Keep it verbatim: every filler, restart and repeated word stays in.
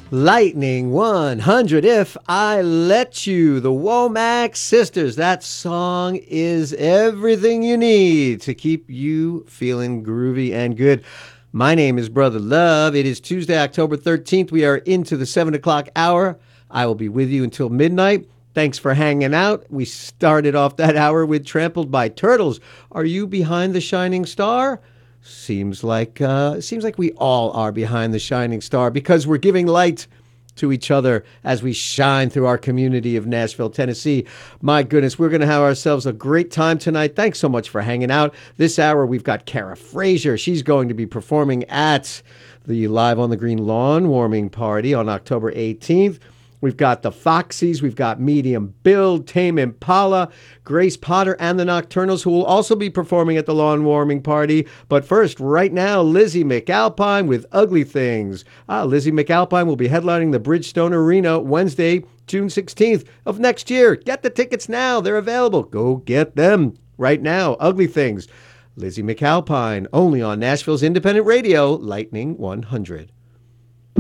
Lightning one hundred, If I Let You, the Womack Sisters. That song is everything you need to keep you feeling groovy and good. My name is Brother Love. It is Tuesday, October thirteenth. We are into the seven o'clock hour. I will be with you until midnight. Thanks for hanging out. We started off that hour with Trampled by Turtles. Are you behind the shining star? Seems like uh, seems like we all are behind the shining star because we're giving light to each other as we shine through our community of Nashville, Tennessee. My goodness, we're going to have ourselves a great time tonight. Thanks so much for hanging out. This hour, we've got Kara Frazier. She's going to be performing at the Live on the Green Lawn warming party on October eighteenth. We've got the Foxies, we've got Medium Build, Tame Impala, Grace Potter, and the Nocturnals, who will also be performing at the lawn warming party. But first, right now, Lizzie McAlpine with Ugly Things. Ah, Lizzie McAlpine will be headlining the Bridgestone Arena Wednesday, June sixteenth of next year. Get the tickets now. They're available. Go get them right now. Ugly Things. Lizzie McAlpine, only on Nashville's independent radio, Lightning one hundred.